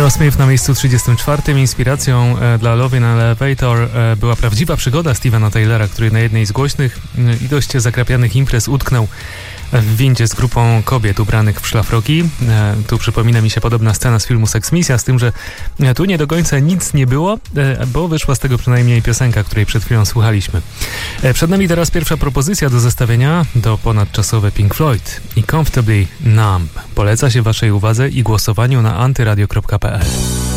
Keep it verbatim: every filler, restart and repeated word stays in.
Aerosmith na miejscu trzydziestym czwartym. Inspiracją dla Love in Elevator była prawdziwa przygoda Stevena Taylora, który na jednej z głośnych i dość zakrapianych imprez utknął w windzie z grupą kobiet ubranych w szlafroki. E, tu przypomina mi się podobna scena z filmu Sex Misja, z tym, że tu nie do końca nic nie było, e, bo wyszła z tego przynajmniej piosenka, której przed chwilą słuchaliśmy. E, przed nami teraz pierwsza propozycja do zestawienia, to ponadczasowe Pink Floyd i Comfortably Numb. Poleca się waszej uwadze i głosowaniu na antyradio kropka p l.